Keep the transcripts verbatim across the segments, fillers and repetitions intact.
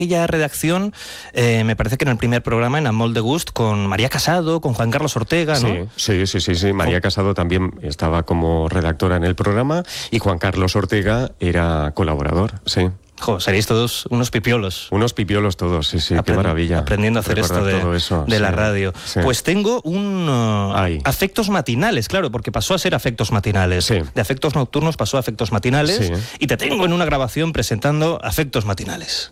aquella redacción, eh, me parece que en el primer programa, en Amol de Gust, con María Casado, con Juan Carlos Ortega, ¿no? Sí, sí, sí, sí, sí. María Casado también estaba como redactora en el programa y Juan Carlos Ortega era colaborador, sí. Jo, seréis todos unos pipiolos. Unos pipiolos todos, sí, sí, Aprend- qué maravilla. Aprendiendo a hacer esto de, eso, de sí, la radio. Sí. Pues tengo un uh, afectos matinales, claro, porque pasó a ser afectos matinales. Sí. De afectos nocturnos pasó a afectos matinales, sí. Y te tengo en una grabación presentando afectos matinales.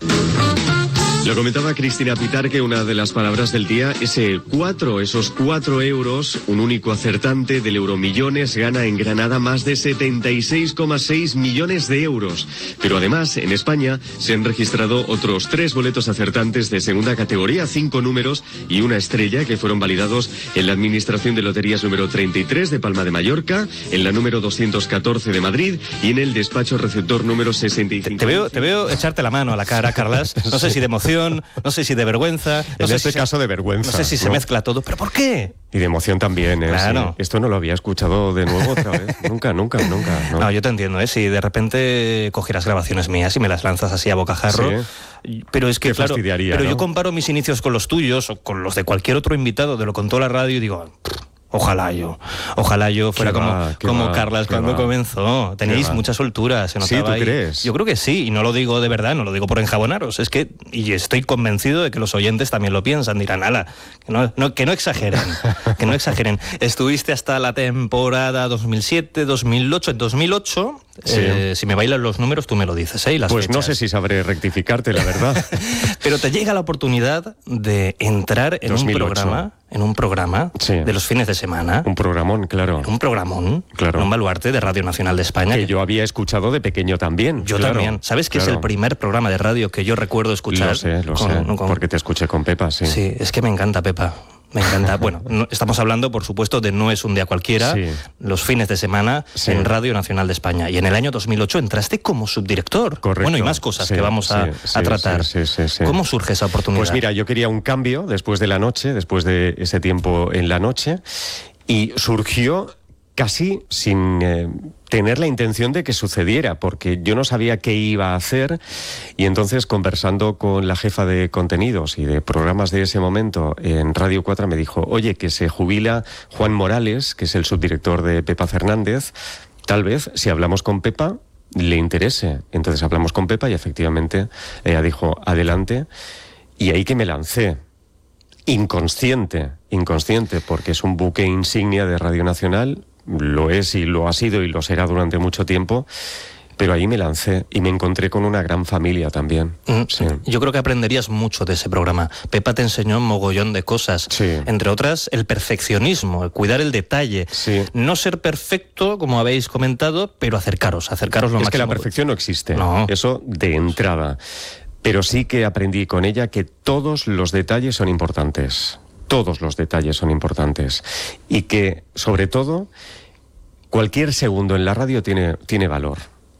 Lo comentaba Cristina Pitar, que una de las palabras del día es el cuatro, esos cuatro euros, un único acertante del Euromillones gana en Granada más de setenta y seis coma seis millones de euros. Pero además, en España se han registrado otros tres boletos acertantes de segunda categoría, cinco números y una estrella que fueron validados en la Administración de Loterías número treinta y tres de Palma de Mallorca, en la número doscientos catorce de Madrid y en el despacho receptor número sesenta y cinco. Te, te, veo, te veo echarte la mano a la cara, Carlas. No sé si de emoción, no sé si de vergüenza. No en sé este si caso se, de vergüenza. No sé si ¿no? se mezcla todo, pero ¿por qué? Y de emoción también, ¿eh? Claro. Sí. Esto no lo había escuchado de nuevo otra vez. nunca, nunca, nunca. No. no, yo te entiendo, ¿eh? Si de repente cogieras grabaciones mías y me las lanzas así a bocajarro. Sí. Pero es que, Te claro, fastidiaría, pero ¿no? yo comparo mis inicios con los tuyos o con los de cualquier otro invitado de Lo Contó la Radio y digo... Ojalá yo, ojalá yo fuera qué como, va, como va, Carlas cuando va. comenzó. Tenéis mucha soltura, se notaba. ¿Sí, tú ahí. crees? Yo creo que sí, y no lo digo de verdad, no lo digo por enjabonaros. Es que, y estoy convencido de que los oyentes también lo piensan, dirán, ala, que no, no, que no exageren, que no exageren. Estuviste hasta la temporada dos mil siete, dos mil ocho, en dos mil ocho, sí. eh, si me bailan los números tú me lo dices, ¿eh? Y las pues fechas. No sé si sabré rectificarte, la verdad. Pero te llega la oportunidad de entrar en dos mil ocho. un programa... En un programa sí. de los fines de semana. Un programón, claro. Un programón, claro. Un baluarte de Radio Nacional de España. Que yo había escuchado de pequeño también. Yo claro, también. ¿Sabes que claro. es el primer programa de radio que yo recuerdo escuchar? Lo sé, lo con, sé, con... porque te escuché con Pepa, sí. Sí, es que me encanta Pepa. Me encanta. Bueno, no, estamos hablando, por supuesto, de No es un día cualquiera, sí. los fines de semana sí. en Radio Nacional de España. Y en el año dos mil ocho entraste como subdirector. Correcto. Bueno, y más cosas sí, que vamos a, sí, a tratar. Sí, sí, sí, sí. ¿Cómo surge esa oportunidad? Pues mira, yo quería un cambio después de la noche, después de ese tiempo en la noche, y surgió casi sin eh, tener la intención de que sucediera, porque yo no sabía qué iba a hacer, y entonces conversando con la jefa de contenidos y de programas de ese momento en Radio cuatro me dijo, oye, que se jubila Juan Morales, que es el subdirector de Pepa Fernández, tal vez si hablamos con Pepa le interese. Entonces hablamos con Pepa y efectivamente ella dijo, adelante, y ahí que me lancé. Inconsciente, inconsciente, porque es un buque insignia de Radio Nacional, lo es y lo ha sido y lo será durante mucho tiempo, pero ahí me lancé y me encontré con una gran familia también. Mm, sí. Yo creo que aprenderías mucho de ese programa. Pepa te enseñó un mogollón de cosas, sí. entre otras el perfeccionismo, el cuidar el detalle, sí. no ser perfecto, como habéis comentado, pero acercaros, acercaros lo es máximo. Es que la perfección no existe, no. Eso de entrada. Pero sí que aprendí con ella que todos los detalles son importantes. Todos los detalles son importantes. Y que, sobre todo, cualquier segundo en la radio tiene, tiene valor.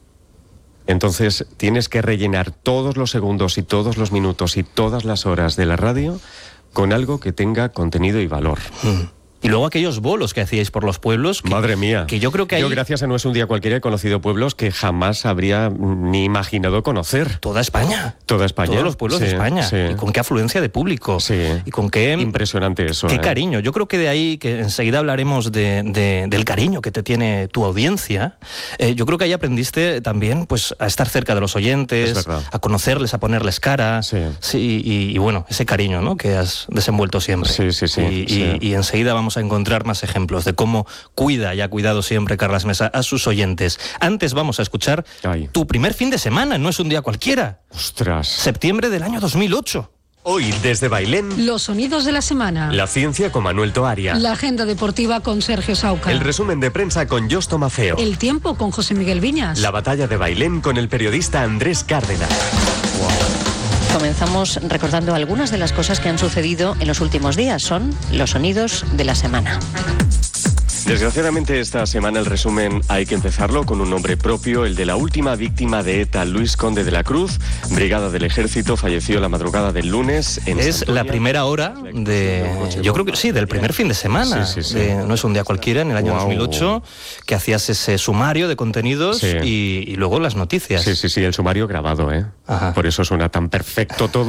Entonces, tienes que rellenar todos los segundos y todos los minutos y todas las horas de la radio con algo que tenga contenido y valor. Mm. Y luego aquellos bolos que hacíais por los pueblos. Que, Madre mía. Que yo creo que hay... Yo, gracias a No es un día cualquiera, he conocido pueblos que jamás habría ni imaginado conocer. Toda España. Toda España. Todos los pueblos sí, de España. Sí. Y con qué afluencia de público. Sí. Y con qué... Impresionante eso. Qué eh. cariño. Yo creo que de ahí, que enseguida hablaremos de, de, del cariño que te tiene tu audiencia. Eh, yo creo que ahí aprendiste también pues a estar cerca de los oyentes, a conocerles, a ponerles cara. Sí. Sí, y, y bueno, ese cariño, ¿no?, que has desenvuelto siempre. Sí, sí, sí. Y, sí. y, y enseguida vamos a encontrar más ejemplos de cómo cuida y ha cuidado siempre Carlas Mesa a sus oyentes. Antes vamos a escuchar Ay. tu primer fin de semana, No es un día cualquiera. Ostras. Septiembre del año dos mil ocho. Hoy desde Bailén, los sonidos de la semana. La ciencia con Manuel Toaria. La agenda deportiva con Sergio Sauca. El resumen de prensa con Josto Mafeo. El tiempo con José Miguel Viñas. La batalla de Bailén con el periodista Andrés Cárdenas. Wow. Comenzamos recordando algunas de las cosas que han sucedido en los últimos días. Son los sonidos de la semana. Desgraciadamente esta semana el resumen hay que empezarlo con un nombre propio, el de la última víctima de ETA, Luis Conde de la Cruz, brigada del Ejército, falleció la madrugada del lunes en Es Santoña. la primera hora de, yo creo que sí, del primer fin de semana. Sí, sí, sí. De, no es un día cualquiera, en el año Wow. dos mil ocho, que hacías ese sumario de contenidos Sí. y, y luego las noticias. Sí, sí, sí, el sumario grabado, ¿eh? Ajá. Por eso suena tan perfecto todo.